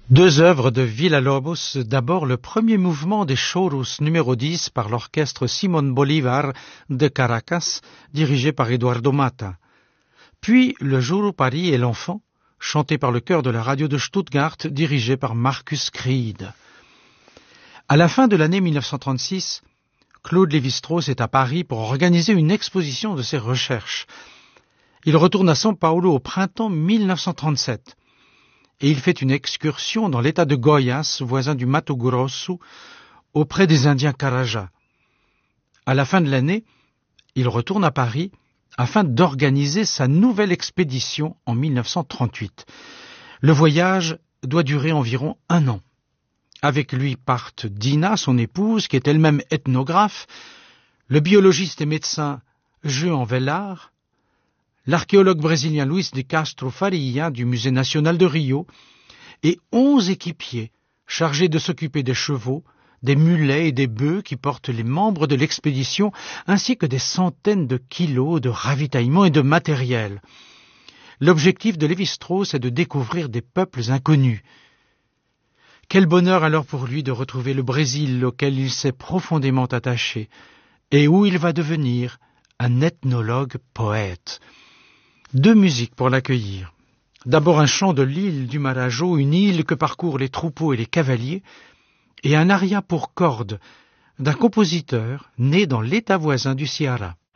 Deux œuvres de Villa-Lobos, d'abord le premier mouvement des Chorus numéro 10 par l'orchestre Simón Bolívar de Caracas, dirigé par Eduardo Mata. Puis Le jour où Paris est l'enfant, chanté par le chœur de la radio de Stuttgart, dirigé par Markus Kried. À la fin de l'année 1936, Claude Lévi-Strauss est à Paris pour organiser une exposition de ses recherches. Il retourne à São Paulo au printemps 1937. Et il fait une excursion dans l'état de Goiás, voisin du Mato Grosso, auprès des Indiens Caraja. À la fin de l'année, il retourne à Paris afin d'organiser sa nouvelle expédition en 1938. Le voyage doit durer environ 1 an. Avec lui partent Dina, son épouse, qui est elle-même ethnographe, le biologiste et médecin Jean Vellard, l'archéologue brésilien Luis de Castro Faria du Musée national de Rio et 11 équipiers chargés de s'occuper des chevaux, des mulets et des bœufs qui portent les membres de l'expédition, ainsi que des centaines de kilos de ravitaillement et de matériel. L'objectif de Lévi-Strauss est de découvrir des peuples inconnus. Quel bonheur alors pour lui de retrouver le Brésil auquel il s'est profondément attaché et où il va devenir un ethnologue poète. 2 musiques pour l'accueillir. D'abord un chant de l'île du Marajo, une île que parcourent les troupeaux et les cavaliers, et un aria pour cordes d'un compositeur né dans l'état voisin du Ceará.